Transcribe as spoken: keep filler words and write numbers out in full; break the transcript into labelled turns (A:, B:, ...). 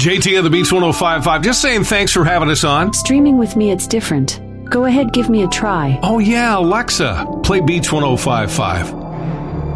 A: J T of the Beats one oh five point five. Just saying thanks for having us on.
B: Streaming with me, it's different. Go ahead, give me a try.
A: Oh, yeah, Alexa, play Beats one oh five point five.